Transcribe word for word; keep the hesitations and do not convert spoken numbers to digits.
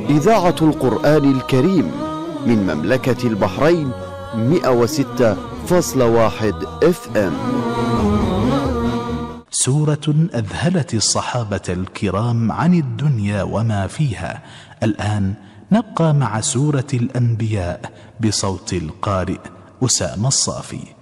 إذاعة القرآن الكريم من مملكة البحرين مئة وستة فاصلة واحد اف ام. سورة أذهلت الصحابة الكرام عن الدنيا وما فيها. الآن نبقى مع سورة الأنبياء بصوت القارئ أسامة الصافي.